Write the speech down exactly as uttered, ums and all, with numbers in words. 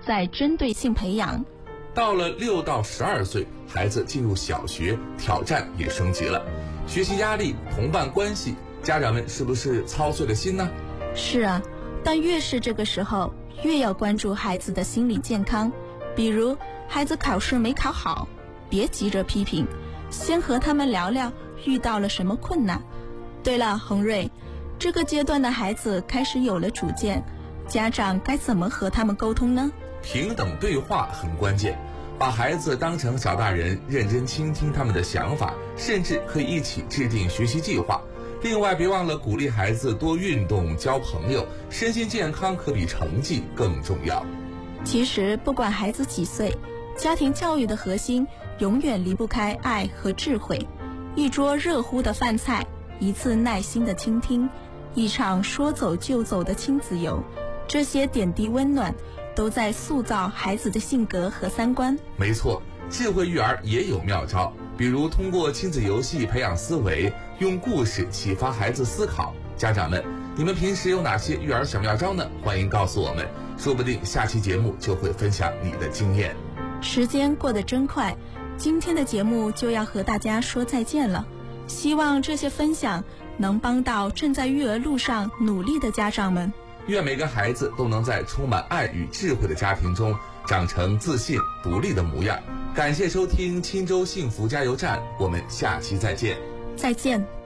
在针对性培养。 到了六到十二岁，孩子进入小学，挑战也升级了，学习压力、同伴关系，家长们是不是操碎了心呢？ 是啊，但越是这个时候，越要关注孩子的心理健康。比如孩子考试没考好，别急着批评，先和他们聊聊遇到了什么困难。对了，洪瑞，这个阶段的孩子开始有了主见，家长该怎么和他们沟通呢？ 平等对话很关键，把孩子当成小大人，认真倾听他们的想法，甚至可以一起制定学习计划。另外，别忘了鼓励孩子多运动、交朋友，身心健康可比成绩更重要。 其实，不管孩子几岁，家庭教育的核心永远离不开爱和智慧。一桌热乎的饭菜，一次耐心的倾听，一场说走就走的亲子游，这些点滴温暖都在塑造孩子的性格和三观。 没错，智慧育儿也有妙招，比如通过亲子游戏培养思维，用故事启发孩子思考。家长们，你们平时有哪些育儿小妙招呢？欢迎告诉我们，说不定下期节目就会分享你的经验。 时间过得真快，今天的节目就要和大家说再见了。希望这些分享能帮到正在育儿路上努力的家长们。 愿每个孩子都能在充满爱与智慧的家庭中长成自信独立的模样。感谢收听钦州幸福加油站，我们下期再见。 再见。